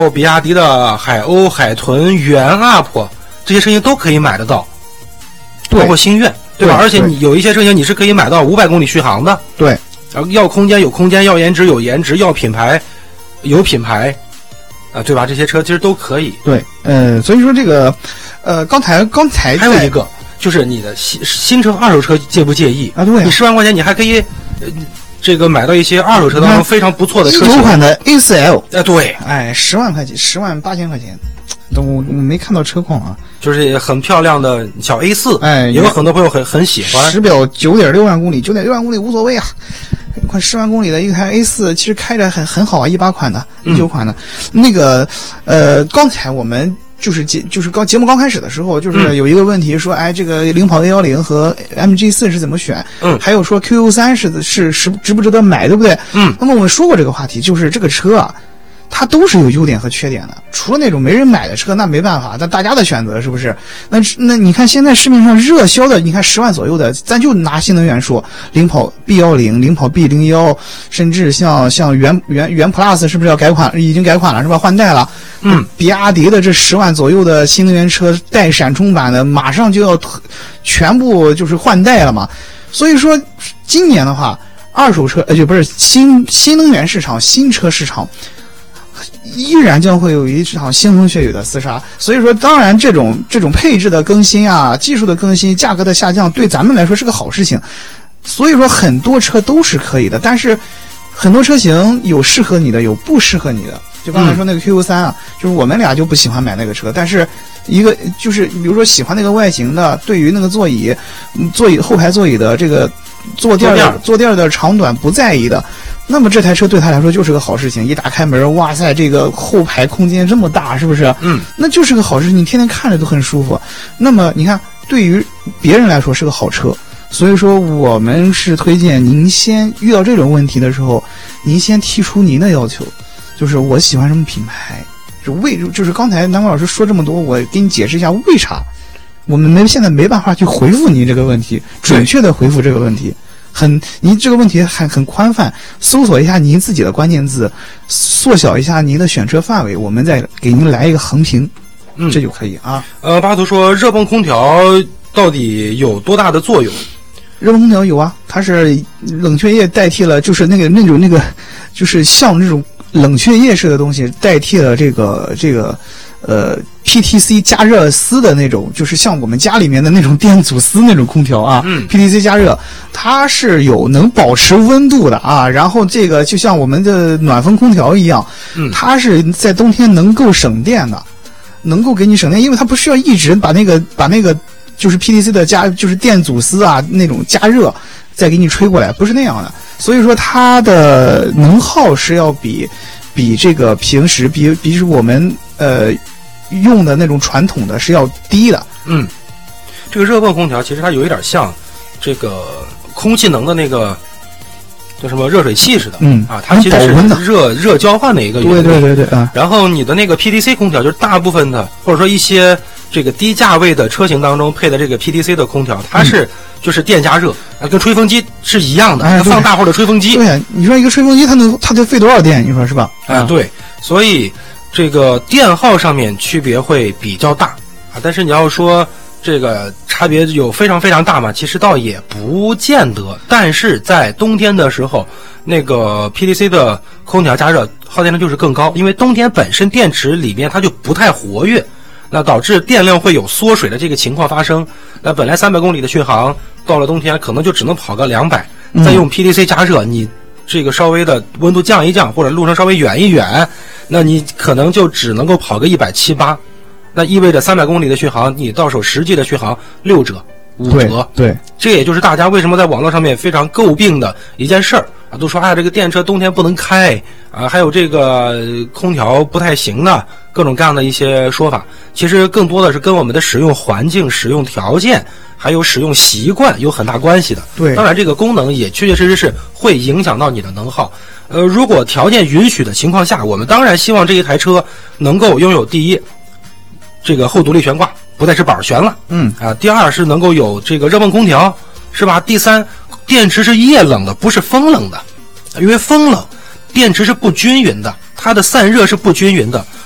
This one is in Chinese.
比亚迪的海鸥、海豚、元 UP 这些车型都可以买得到，包括星越，对吧？而且你有一些车型你是可以买到500公里续航的， 对。 然后要空间有空间，要颜值有颜值，要品牌有品牌，对吧？这些车其实都可以。 对，所以说这个，刚才还有一个就是你的新车、二手车介不介意啊？对， 你10万块钱你还可以，这个买到一些二手车当中非常不错的车型。 19款的 A4L， 对 ，10万块钱，10万8千块钱，我没看到车况啊。 就是很漂亮的小 A4，也有很多朋友很喜欢。 时表9.6万公里，9.6万公里无所谓啊。快10万公里的一台 A4，其实开着很好啊，18款的，19款的。那个刚才我们就是节目刚开始的时候，就是有一个问题说，这个领跑 A10和 MG4 是怎么选？还有说 QQ3 是值不值得买，对不对？那么我们说过这个话题，就是这个车啊，它都是有优点和缺点的，除了那种没人买的车，那没办法，但大家的选择是不是？那你看现在市面上热销的，你看10万左右的，咱就拿新能源说，领跑 B10、领跑 B01，甚至像元 Plus 是不是要改款？已经改款了是吧？换代了。比亚迪的这10万左右的新能源车带闪充版的，马上就要全部就是换代了嘛。所以说今年的话，二手车就不是新能源市场、新车市场。依然将会有一场腥风血雨的厮杀，所以说，当然这种配置的更新啊，技术的更新，价格的下降，对咱们来说是个好事情。所以说，很多车都是可以的，但是很多车型有适合你的，有不适合你的。就刚才说那个 QQ3 啊，就是我们俩就不喜欢买那个车，但是一个就是比如说喜欢那个外形的，对于那个座椅后排座椅的这个坐垫的长短不在意的。那么这台车对他来说就是个好事情，一打开门，哇塞，这个后排空间这么大，是不是？那就是个好事情，你天天看着都很舒服。那么你看，对于别人来说是个好车，所以说我们是推荐您先遇到这种问题的时候，您先提出您的要求，就是我喜欢什么品牌，就是刚才南瓜老师说这么多，我给你解释一下为啥。我们现在没办法去回复您这个问题，准确的回复这个问题。您这个问题很宽泛，搜索一下您自己的关键字，缩小一下您的选车范围，我们再给您来一个横屏，这就可以啊。 巴图说热泵空调到底有多大的作用？ 热泵空调有啊，它是冷却液代替了，就是那个，就是像这种冷却液式的东西代替了这个PTC 加热丝的那种，就是像我们家里面的那种电阻丝那种空调啊。PTC 加热，它是有能保持温度的啊。然后这个就像我们的暖风空调一样，它是在冬天能够省电的，能够给你省电，因为它不需要一直把那个就是 PTC 的就是电阻丝啊那种加热再给你吹过来，不是那样的。所以说它的能耗是要比这个平时比我们用的那种传统的是要低的。 这个热泵空调其实它有一点像这个空气能的那个叫什么热水器似的，它其实是热交换的一个原理。 对啊。然后你的那个 PTC 空调，就是大部分的或者说一些这个低价位的车型当中配的这个 PTC 的空调，它是就是电加热，跟吹风机是一样的，放大号的吹风机。 对，你说一个吹风机它得费多少电？你说是吧？ 对，所以这个电耗上面区别会比较大啊，但是你要说这个差别有非常非常大嘛，其实倒也不见得。但是在冬天的时候，那个 PTC 的空调加热耗电量就是更高，因为冬天本身电池里面它就不太活跃，那导致电量会有缩水的这个情况发生。那本来300公里的续航，到了冬天可能就只能跑个200，再用 PTC 加热，你这个稍微的温度降一降，或者路程稍微远一远，那你可能就只能够跑个170、180，那意味着300公里的续航，你到手实际的续航6折、5折。 对， 这也就是大家为什么在网络上面非常诟病的一件事儿啊，都说这个电车冬天不能开啊，还有这个空调不太行的各种各样的一些说法。其实更多的是跟我们的使用环境、使用条件还有使用习惯有很大关系的。 对， 当然这个功能也确确实实是会影响到你的能耗。如果条件允许的情况下，我们当然希望这一台车能够拥有第一，这个后独立悬挂不再是板悬了，第二是能够有这个热泵空调，是吧？第三，电池是液冷的，不是风冷的，因为风冷，电池是不均匀的，它的散热是不均匀的。